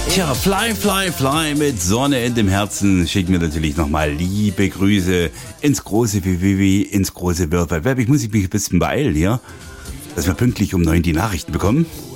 Tja, Fly, Fly, Fly mit Sonne in dem Herzen schicken wir natürlich nochmal liebe Grüße ins große WWW, ins große World Wide Web. Ich muss mich ein bisschen beeilen hier, dass wir pünktlich um 9 die Nachrichten bekommen.